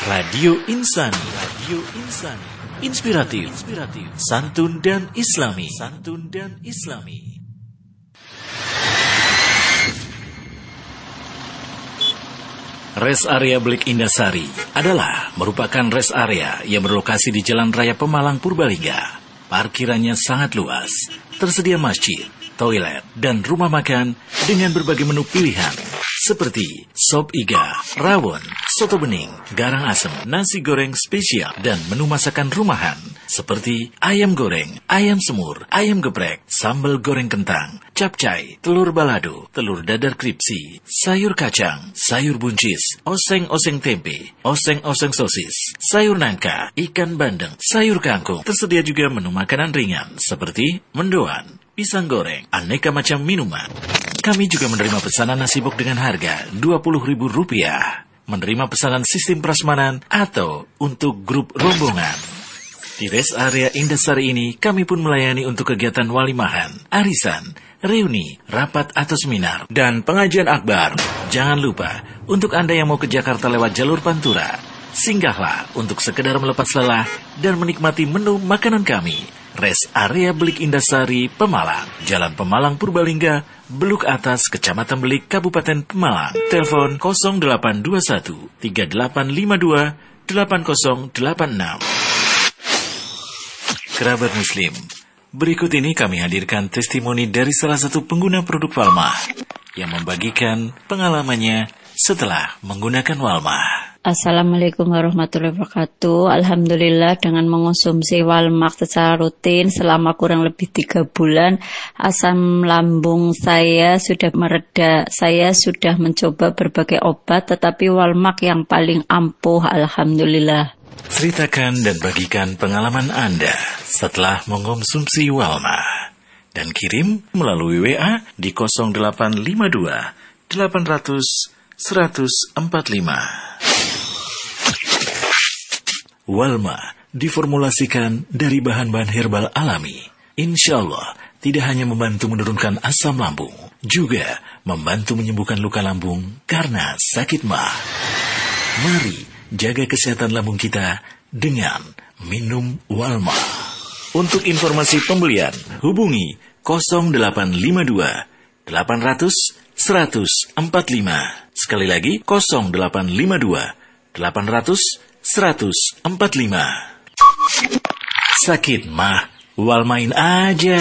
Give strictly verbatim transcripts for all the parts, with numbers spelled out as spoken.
Radio Insani, Radio Insani, inspiratif, inspiratif, santun dan islami, santun dan islami. Rest Area Blik Indasari adalah merupakan rest area yang berlokasi di Jalan Raya Pemalang, Purbalingga. Parkirannya sangat luas, tersedia masjid, toilet, dan rumah makan dengan berbagai menu pilihan seperti sop iga, rawon, soto bening, garang asem, nasi goreng spesial, dan menu masakan rumahan seperti ayam goreng, ayam semur, ayam geprek, sambal goreng kentang, capcay, telur balado, telur dadar kripsi, sayur kacang, sayur buncis, oseng-oseng tempe, oseng-oseng sosis, sayur nangka, ikan bandeng, sayur kangkung. Tersedia juga menu makanan ringan seperti mendoan, pisang goreng, aneka macam minuman. Kami juga menerima pesanan nasi bok dengan harga dua puluh ribu rupiah. Menerima pesanan sistem prasmanan atau untuk grup rombongan. Di Rest Area Indasari ini, kami pun melayani untuk kegiatan walimahan, arisan, reuni, rapat atau seminar, dan pengajian akbar. Jangan lupa, untuk Anda yang mau ke Jakarta lewat jalur Pantura, singgahlah untuk sekedar melepas lelah dan menikmati menu makanan kami. Rest Area Blik Indasari, Pemalang, Jalan Pemalang, Purbalingga, Beluk Atas, Kecamatan Belik, Kabupaten Pemalang. Telepon nol delapan dua satu tiga delapan lima dua delapan nol delapan enam. Kerabat Muslim, berikut ini kami hadirkan testimoni dari salah satu pengguna produk Walmah yang membagikan pengalamannya setelah menggunakan Walmah. Assalamualaikum warahmatullahi wabarakatuh. Alhamdulillah, dengan mengonsumsi Walmart secara rutin selama kurang lebih tiga bulan, asam lambung saya sudah mereda. Saya sudah mencoba berbagai obat, tetapi Walmart yang paling ampuh, alhamdulillah. Ceritakan dan bagikan pengalaman Anda setelah mengonsumsi Walmart. Dan kirim melalui W A di nol delapan lima dua delapan nol nol satu nol empat lima. Walmart diformulasikan dari bahan-bahan herbal alami. Insya Allah tidak hanya membantu menurunkan asam lambung, juga membantu menyembuhkan luka lambung karena sakit mah. Mari jaga kesehatan lambung kita dengan minum Walmart. Untuk informasi pembelian, hubungi nol delapan lima dua delapan nol nol satu nol empat lima. Sekali lagi nol delapan lima dua delapan nol nol satu nol empat lima. Sakit mah, Walmain aja.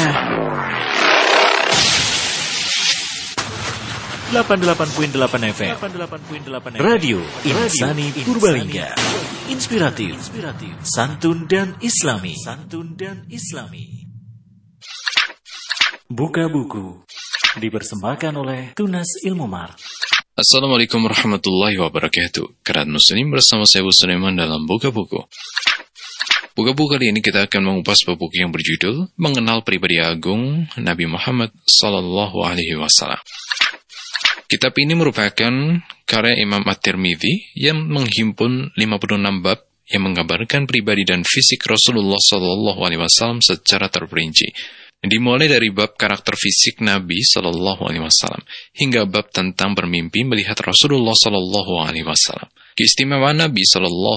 delapan puluh delapan koma delapan F M Radio Insani Purbalingga. Inspiratif, santun dan islami, santun dan islami. Buka buku dipersembahkan oleh Tunas Ilmu Mar. Assalamualaikum warahmatullahi wabarakatuh. Kerabat Muslim, bersama saya Bu Sulaiman dalam Buka Buku. Buka Buku kali ini kita akan mengupas buku yang berjudul Mengenal Pribadi Agung Nabi Muhammad Sallallahu Alaihi Wasallam. Kitab ini merupakan karya Imam At-Tirmidzi yang menghimpun lima puluh enam bab yang menggambarkan pribadi dan fisik Rasulullah Sallallahu Alaihi Wasallam secara terperinci. Dimulai dari bab karakter fisik Nabi Sallallahu Alaihi Wasallam hingga bab tentang bermimpi melihat Rasulullah Sallallahu Alaihi Wasallam. Keistimewaan Nabi Sallallahu